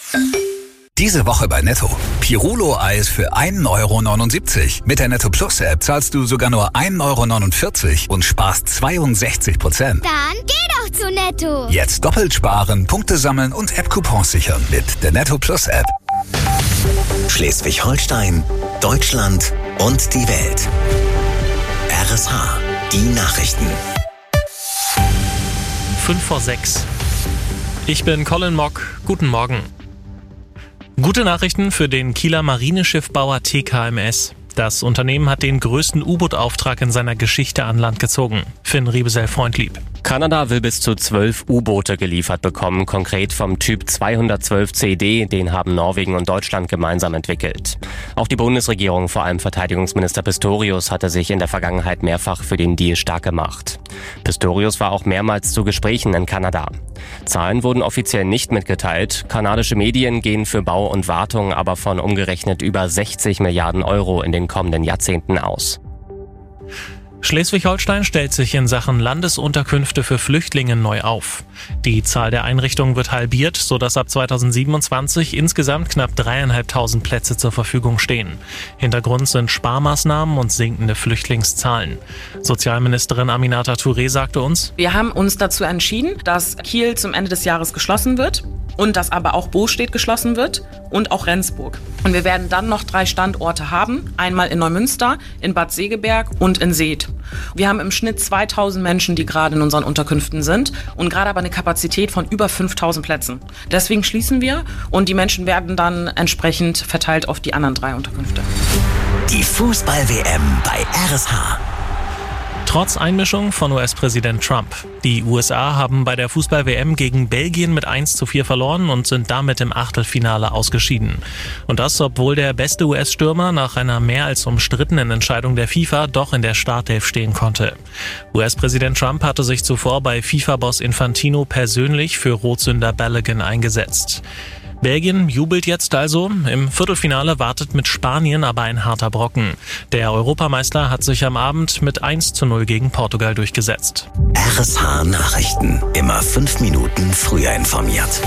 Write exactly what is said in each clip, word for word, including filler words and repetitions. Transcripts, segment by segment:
Diese Woche bei Netto. Pirulo-Eis für ein Euro neunundsiebzig. Mit der Netto Plus App zahlst du sogar nur ein Euro neunundvierzig und sparst zweiundsechzig Prozent. Dann geh doch zu Netto. Jetzt doppelt sparen, Punkte sammeln und App-Coupons sichern mit der Netto Plus App. Schleswig-Holstein, Deutschland und die Welt. R S H, die Nachrichten. Fünf vor sechs. Ich bin Colin Mock. Guten Morgen. Gute Nachrichten für den Kieler Marineschiffbauer T K M S. Das Unternehmen hat den größten U-Boot-Auftrag in seiner Geschichte an Land gezogen. Finn Riebesell-Freundlieb. Kanada will bis zu zwölf U-Boote geliefert bekommen, konkret vom Typ zweihundertzwölf C D, den haben Norwegen und Deutschland gemeinsam entwickelt. Auch die Bundesregierung, vor allem Verteidigungsminister Pistorius, hatte sich in der Vergangenheit mehrfach für den Deal stark gemacht. Pistorius war auch mehrmals zu Gesprächen in Kanada. Zahlen wurden offiziell nicht mitgeteilt. Kanadische Medien gehen für Bau und Wartung aber von umgerechnet über sechzig Milliarden Euro in den kommenden Jahrzehnten aus. Schleswig-Holstein stellt sich in Sachen Landesunterkünfte für Flüchtlinge neu auf. Die Zahl der Einrichtungen wird halbiert, sodass ab zweitausendsiebenundzwanzig insgesamt knapp dreieinhalbtausend Plätze zur Verfügung stehen. Hintergrund sind Sparmaßnahmen und sinkende Flüchtlingszahlen. Sozialministerin Aminata Touré sagte uns: Wir haben uns dazu entschieden, dass Kiel zum Ende des Jahres geschlossen wird und dass aber auch Bostedt geschlossen wird und auch Rendsburg. Und wir werden dann noch drei Standorte haben, einmal in Neumünster, in Bad Segeberg und in Seeth. Wir haben im Schnitt zweitausend Menschen, die gerade in unseren Unterkünften sind und gerade aber eine Kapazität von über fünftausend Plätzen. Deswegen schließen wir und die Menschen werden dann entsprechend verteilt auf die anderen drei Unterkünfte. Die Fußball-W M bei R S H. Trotz Einmischung von U S-Präsident Trump. Die U S A haben bei der Fußball-W M gegen Belgien mit eins zu vier verloren und sind damit im Achtelfinale ausgeschieden. Und das, obwohl der beste U S-Stürmer nach einer mehr als umstrittenen Entscheidung der FIFA doch in der Startelf stehen konnte. U S-Präsident Trump hatte sich zuvor bei FIFA-Boss Infantino persönlich für Rotsünder Balogun eingesetzt. Belgien jubelt jetzt also. Im Viertelfinale wartet mit Spanien aber ein harter Brocken. Der Europameister hat sich am Abend mit eins zu null gegen Portugal durchgesetzt. R S H Nachrichten. Immer fünf Minuten früher informiert.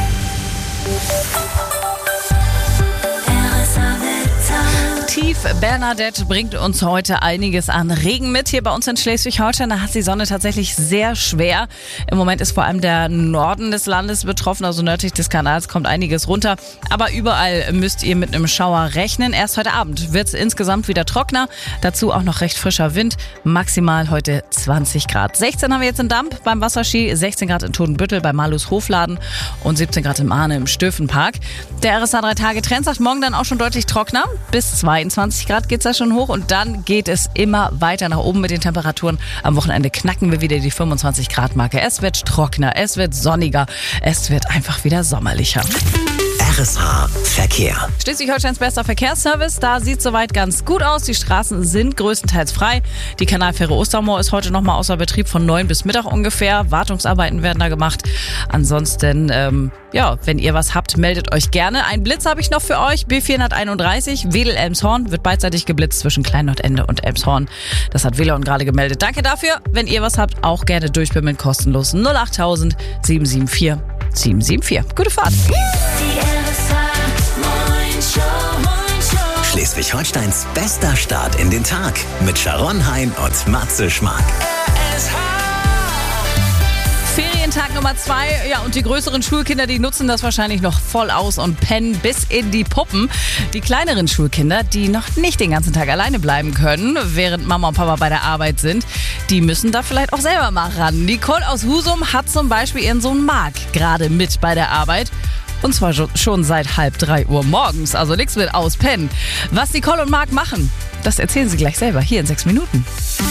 Tief Bernadette bringt uns heute einiges an Regen mit. Hier bei uns in Schleswig-Holstein, da hat die Sonne tatsächlich sehr schwer. Im Moment ist vor allem der Norden des Landes betroffen, also nördlich des Kanals kommt einiges runter. Aber überall müsst ihr mit einem Schauer rechnen. Erst heute Abend wird es insgesamt wieder trockener. Dazu auch noch recht frischer Wind. Maximal heute zwanzig Grad. sechzehn haben wir jetzt in Damp beim Wasserski, sechzehn Grad in Totenbüttel bei Malus Hofladen und siebzehn Grad im Ahne im Stöfenpark. Der R S A drei Tage Trend sagt morgen dann auch schon deutlich trockener. Bis zweiundzwanzig Grad geht's da schon hoch und dann geht es immer weiter nach oben mit den Temperaturen. Am Wochenende knacken wir wieder die fünfundzwanzig Grad Marke. Es wird trockener, es wird sonniger, es wird einfach wieder sommerlicher. R S H Verkehr. Schleswig-Holsteins bester Verkehrsservice, da sieht soweit ganz gut aus. Die Straßen sind größtenteils frei. Die Kanalfähre Ostermoor ist heute nochmal außer Betrieb von neun bis Mittag ungefähr. Wartungsarbeiten werden da gemacht. Ansonsten, ähm, ja, wenn ihr was habt, meldet euch gerne. Ein Blitz habe ich noch für euch. B vierhunderteinunddreißig, Wedel-Elmshorn, wird beidseitig geblitzt zwischen Klein-Nordende und Elmshorn. Das hat Velon gerade gemeldet. Danke dafür. Wenn ihr was habt, auch gerne durchbimmeln, kostenlos null achttausend sieben sieben vier sieben sieben vier. Gute Fahrt. Schleswig-Holsteins bester Start in den Tag mit Sharon Hein und Matze Schmark. Ferientag Nummer zwei, ja, und die größeren Schulkinder, die nutzen das wahrscheinlich noch voll aus und pennen bis in die Puppen. Die kleineren Schulkinder, die noch nicht den ganzen Tag alleine bleiben können, während Mama und Papa bei der Arbeit sind, die müssen da vielleicht auch selber mal ran. Nicole aus Husum hat zum Beispiel ihren Sohn Marc gerade mit bei der Arbeit. Und zwar schon seit halb drei Uhr morgens, also nichts mit auspennen. Was Nicole und Marc machen, das erzählen sie gleich selber hier in sechs Minuten.